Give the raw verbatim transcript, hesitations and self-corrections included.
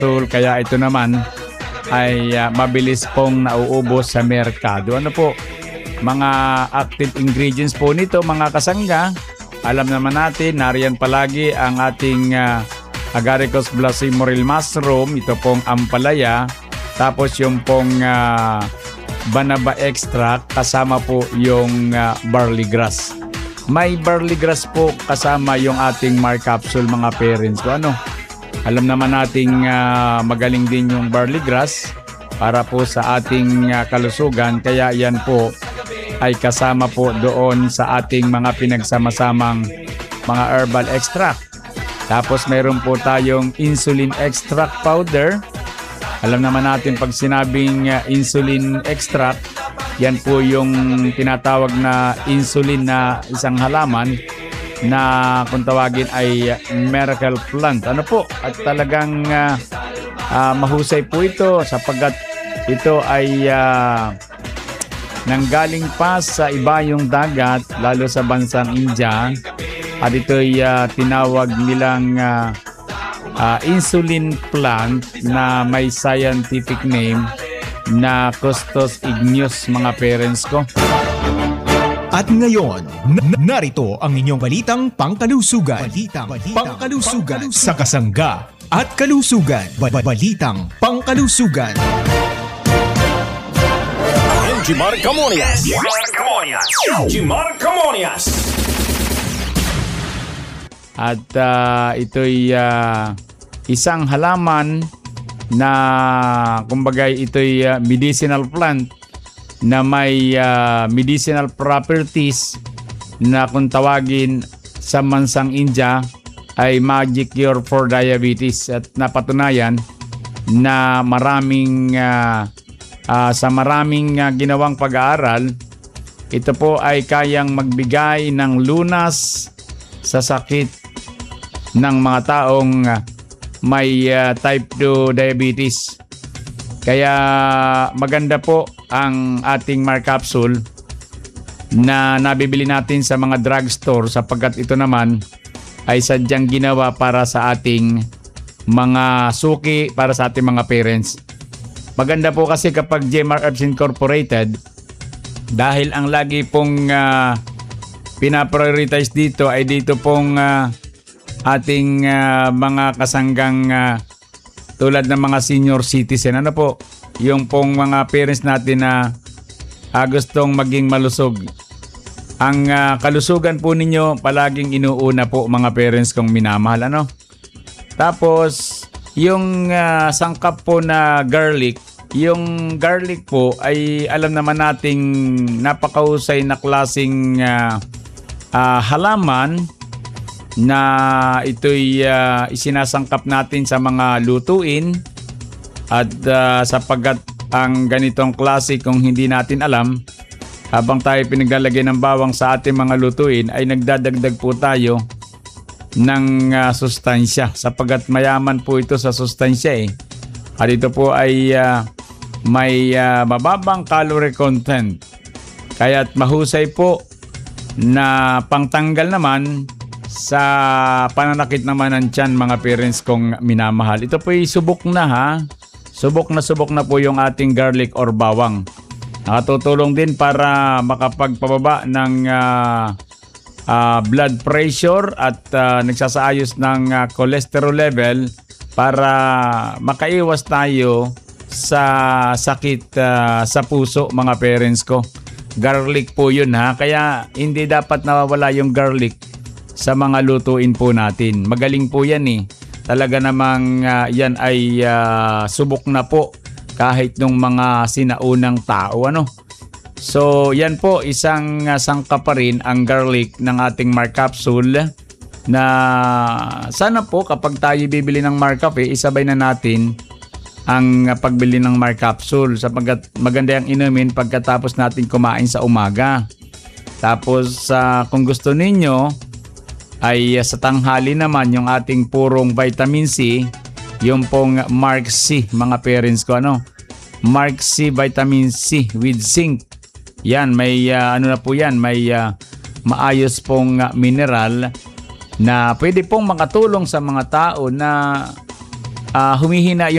capsule, kaya ito naman ay uh, mabilis pong nauubos sa merkado. Ano po, mga active ingredients po nito mga kasangga, alam naman natin, nariyan palagi ang ating uh, Agaricus blossimoril mushroom, ito pong ampalaya, tapos yung pong uh, banaba extract, kasama po yung uh, barley grass. May barley grass po kasama yung ating Mar capsule mga parents ko. Ano? Alam naman nating uh, magaling din yung barley grass para po sa ating uh, kalusugan, kaya yan po ay kasama po doon sa ating mga pinagsama-samang mga herbal extract. Tapos mayroon po tayong insulin extract powder. Alam naman natin pag sinabing uh, insulin extract, yan po yung tinatawag na insulin na isang halaman na kung tawagin ay miracle plant. Ano po? At talagang uh, uh, mahusay po ito sapagkat ito ay uh, nanggaling pa sa ibayong dagat, lalo sa bansang India. At ito'y uh, tinawag nilang uh, uh, insulin plant na may scientific name na Costus igneus mga parents ko. At ngayon, narito ang inyong balitang pangkalusugan. Balitang, balitang pangkalusugan pang sa kasangga at kalusugan. Balitang pangkalusugan. Jimar Camonias. Jimar Camonias. Jimar Camonias. At uh, ito'y uh, isang halaman na kumbaga ito'y uh, medicinal plant na may uh, medicinal properties na kung tawagin sa bansang India ay magic cure for diabetes. At napatunayan na maraming uh, uh, sa maraming uh, ginawang pag-aaral, ito po ay kayang magbigay ng lunas sa sakit ng mga taong may uh, type two diabetes. Kaya maganda po ang ating Mar capsule na nabibili natin sa mga drugstore sapagkat ito naman ay sadyang ginawa para sa ating mga suki, para sa ating mga parents. Maganda po kasi kapag J M R Herbs Incorporated, dahil ang lagi pong uh, pinaprioritize dito ay dito pong uh, ating uh, mga kasanggang uh, tulad ng mga senior citizen. Ano po? Yung pong mga parents natin na uh, gustong maging malusog. Ang uh, kalusugan po ninyo palaging inuuna po mga parents kong minamahal. Ano? Tapos, yung uh, sangkap po na garlic, yung garlic po ay alam naman nating napakahusay na klaseng uh, uh, halaman na ito'y uh, isinasangkap natin sa mga lutuin at uh, sapagkat ang ganitong klase kung hindi natin alam, habang tayo pinaglalagay ng bawang sa ating mga lutuin ay nagdadagdag po tayo ng uh, sustansya sapagkat mayaman po ito sa sustansya eh. At ito po ay uh, may uh, mababang calorie content, kaya't mahusay po na pangtanggal naman sa pananakit naman ng tiyan mga parents kong minamahal. Ito po ay subok na ha. Subok na subok na po yung ating garlic or bawang. Nakatutulong din para makapagpababa ng uh, uh, blood pressure at uh, nagsasaayos ng uh, cholesterol level para makaiwas tayo sa sakit uh, sa puso mga parents ko. Garlic po yun ha. Kaya hindi dapat nawawala yung garlic sa mga lutuin po natin. Magaling po yan eh. Talaga namang uh, yan ay uh, subok na po kahit nung mga sinaunang tao. Ano? So yan po, isang uh, sangka pa rin ang garlic ng ating Mar capsule na sana po kapag tayo bibili ng Mar Cafe, isabay na natin ang uh, pagbili ng Mar capsule sapagkat maganda yung inumin pagkatapos natin kumain sa umaga. Tapos uh, kung gusto ninyo ay uh, sa tanghali naman yung ating purong vitamin C, yung pong Mark C mga parents ko. Ano? Mark C vitamin C with zinc. Yan, may uh, ano na po yan, may uh, maayos pong uh, mineral na pwede pong makatulong sa mga tao na ah, humihina yung